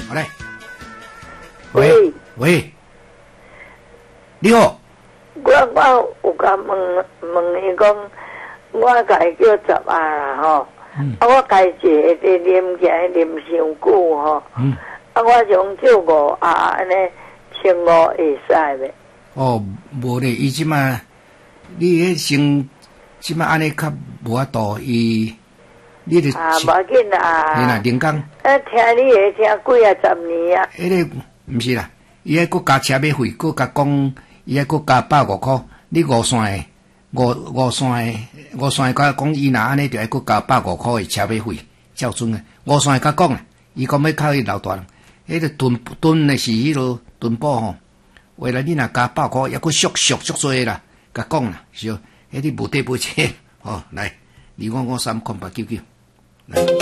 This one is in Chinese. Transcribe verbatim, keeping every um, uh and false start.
好嘞。喂喂，你好。 我我有甲问问伊讲，我甲伊叫十啊啦吼， 嗯、 啊我家己一直啉起来啉伤久吼，嗯、啊我想叫五啊安尼千五会使袂？ 哦，无咧，伊即马你迄先即马安尼较无法度，伊你著啊，无要紧啦， 你若人工， 啊听你诶听几啊十年啊， 迄个毋是啦，伊还佫加车马费，佫甲讲。伊还佫加百五箍，你五线诶，五五线诶，五线诶，甲讲伊若安尼，着爱佫加百五箍诶车马费，照准诶。五线诶，甲讲啦，伊讲要靠伊老大人，迄个囤囤诶是迄落囤宝吼。为了你若加百箍，抑佫俗俗足多啦，甲讲啦，是哦，迄你无得无切，吼，来，二五五三空八九九，来。